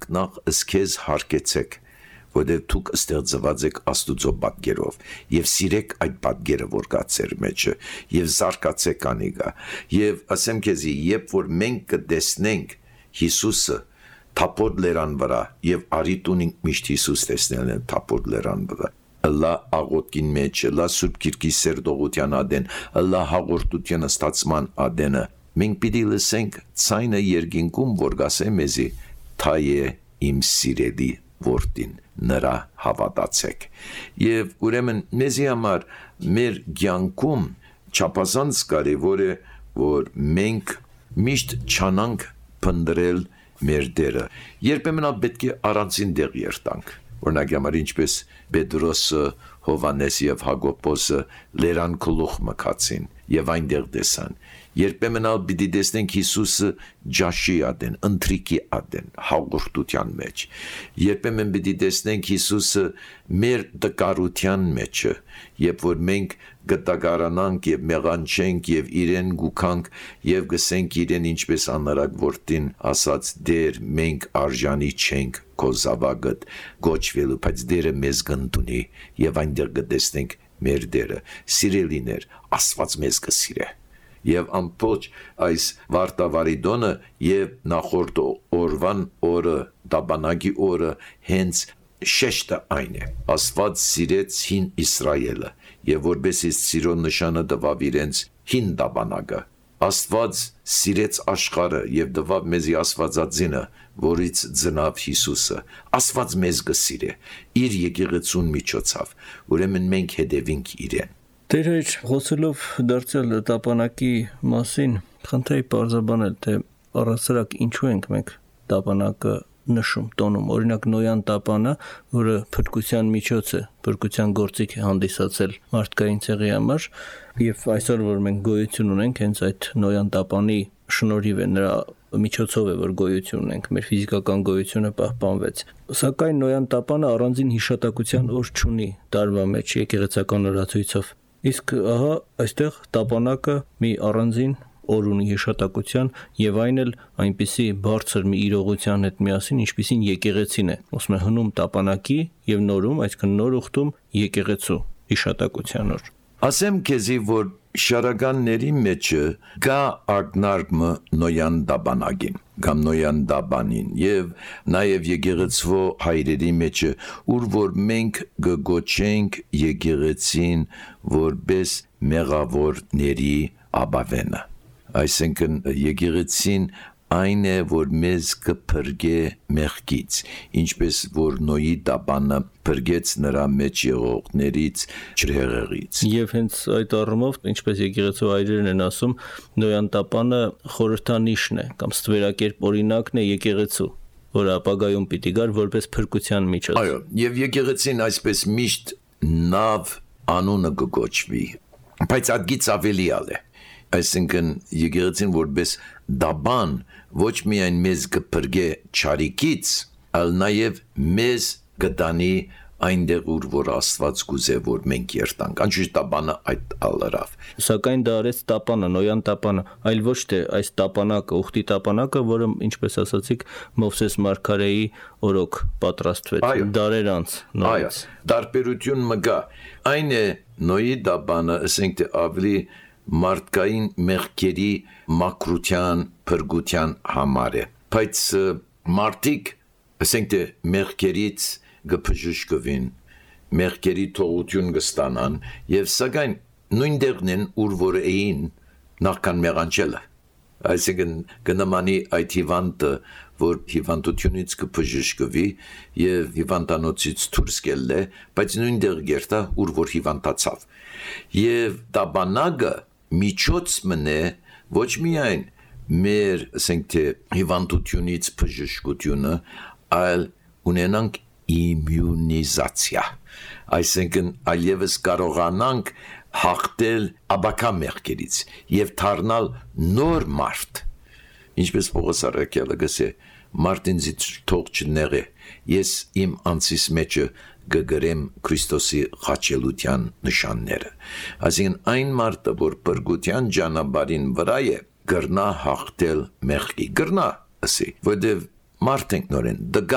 մենք նախ ըսքեզ հարկեցեք, որտեղ դուք ստեղծված եք Աստուծո պատկերով, եւ սիրեք այդ պատկերը, որ կա ձեր մեջը, եւ զարգացեք անիգա, եւ ասեմ քեզի, երբ որ մենք կտեսնենք Հիսուսը թափոր լերան վրա, եւ արիտունինք միշտ Հիսուս տեսնել են թափոր լերան վրա, լա աղոտքին մեջ, լա Սուրբ Գիրքի սերտողության ադեն, լա հաղորդության ստացման ադենը, մենք պիտի լսենք ցայնը երկինքում, որ գասե մեզի, թայ է իմ սիրելի որդին, նրա հավատացեք, եւ ուրեմն մեզի համար մեր կյանքում չափազանց կարևոր է, որ մենք միշտ չանանք փնտրել մեր դերը, երբեմն պետք է առանցին դեղ երտանք, օրինակ համար ինչպես Պետրոսը, Հովանես եւ Հակոբոսը լերան գլուխ մքացին եւ այնտեղ տեսան, երբեմն ալ պիտի տեսնենք Հիսուսը ջաշի ադեն, ընթրիկի ադեն, հաղորդության մեջ, երբեմն պիտի տեսնենք Հիսուսը մեր տկարության մեջը, երբ որ մենք գտակարանանք եւ մեղանչենք եւ իրեն գուքանք եւ գսենք իրեն ինչպես անարակ որդին ասած դեր մենք արժանի չենք քո զավակդ գոչվելու, բայց դերը մեզ գնդունի եւ այնտեղ կտեսնենք մեր դերը, սիրելիներ, Աստված մեզ կսիրե եւ ամբողջ այս վարտավարիդոնը եւ նախորդ օրվան օրը դաբանագի օրը հենց շեշտը այն է, Աստված սիրեց հին Իսրայելը եւ որբեսի սիրո նշանը տվավ իրենց հին դաբանագը, Աստված սիրեց աշխարհը եւ տվավ մեզի Աստվածածինը, որից ծնավ Հիսուսը, Աստված մեզ կսիրե իր եկեղեցուն միջոցով, ուրեմն մենք հետևենք իրեն։ Տեր հայր, խոսելով դարձյալ տապանակի մասին, խնդրեի պարզաբանել, թե առասարակ ինչու ենք մենք տապանակը նշում, տոնում, օրինակ Նոյան տապանը, որը փրկության միջոց է, փրկության գործիք է հանդիսացել մարդկային ցեղի համար, եւ այսօր որ մենք գոյություն ունենք, հենց այդ Նոյան տապանի շնորհիվ է, նրա միջոցով է, որ գոյություն ունենք, մեր ֆիզիկական գոյությունը պահպանվեց։ Սակայն Նոյան տապանը առանձին հիշատակության օր չունի տարվա մեջ եկեղեցական օրացույցով։ Իսկ ահա այստեղ տապանակը մի առանձին օր ունի հիշատակության եւ այն էլ այնպիսի բարձր մի իրողության հետ միասին, ինչպիսին եկեղեցին է։ Ոսում է հնում տապանակի եւ նորում, այսինքն նոր ուխտում եկեղեցու հիշատակության օր։ Ասեմ քեզի, որ շարականների մեջը կա ակնարկը Նոյան դաբանագին, կամ Նոյան դաբանին, եւ նաեւ եկեղեցվո հայրերի մեջը, ուր որ մենք գոչենք եկեղեցին որպես մեղավորների ապավենը, այսինքն եկեղեցին այն է, որ մեզ կփրկե մեղքից, ինչպես որ Նոյի դաբանը փրկեց նրա մեջ եղողներից ջրհեղեղից։ Եվ հենց այդ առումով, ինչպես եկեղեցու հայրերն են ասում, Նոյան տապանը խորհրդանիշն է կամ ստվերակերպ օրինակն է եկեղեցու, որը ապագայում պիտի գար որպես փրկության միջոց։ Այո, եւ եկեղեցին այսպես միշտ նավ անունը կգոչվի, բայց ադգից ավելի է։ Այսինքն եկեղեցին որպես դաբան ոչ միայն մեզ կփրկե չարիքից, այլ նաև մեզ կտանի այնտեղ ուր որ Աստված կուզե որ մենք երթանք։ Անշուշտ տապանը այդ ալրավ։ Սակայն դա արեց տապանը, Նոյան տապանը, այլ ոչ թե այս տապանակը, ուխտի տապանակը, որը ինչպես ասացիք, Մովսես Մարգարեի օրոք պատրաստվեց դարեր անց։ Այո, տարբերություն մգա։ Այն է Նոյի տապանը, ասենք թե ավելի մարդկային մեղքերի մաքրության, փրկության համար է։ Բայց մարդիկ, ասենք թե մեղքերից կբժշկվին, մեղքերի թողություն կստանան, եւ սակայն նույն տեղն են, ուր որ էին նախքան մեղանչելը։ Այսինքն կնմանի այդ հիվանդը, որ հիվանդությունից կբժշկվի եւ հիվանդանոցից դուրս գելը, բայց նույն տեղ գերտա, ուր որ հիվանդացավ։ Եվ տաբանագը միջոց մնե ոչ միայն մեր, ասենք թե հիվանդությունից բժշկությունը, այլ ունենանք իմյունիզացիա, այսինքն այլևս կարողանանք հաղթել աբակա մեղքերից եւ դառնալ նոր մարդ, ինչպես Պողոս առաքյալը գսե, մարդինցից թող չնեղե, ես իմ անձիս մեջը գգրեմ Քրիստոսի խաչելության նշանները, այսինքն այն մարդը, որ բրգության ճանապարհին վրա է, գրնա հաղթել մեղքի, գրնա ասի, որտեւ մարդ ենք նորեն